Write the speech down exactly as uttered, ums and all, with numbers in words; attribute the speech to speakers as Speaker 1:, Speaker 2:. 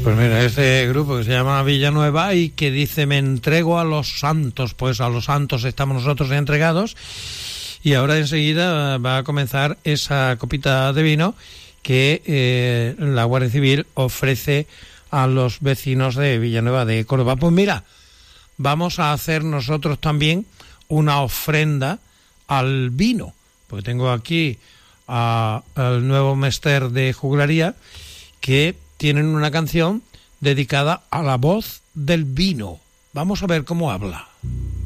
Speaker 1: Pues mira, este grupo que se llama Villanueva y que dice: me entrego a los santos. Pues a los santos estamos nosotros entregados. Y ahora enseguida va a comenzar esa copita de vino que eh, la Guardia Civil ofrece a los vecinos de Villanueva de Córdoba. Pues mira, vamos a hacer nosotros también una ofrenda al vino, porque tengo aquí a, al nuevo mester de juglaría que tienen una canción dedicada a la voz del vino. Vamos a ver cómo habla.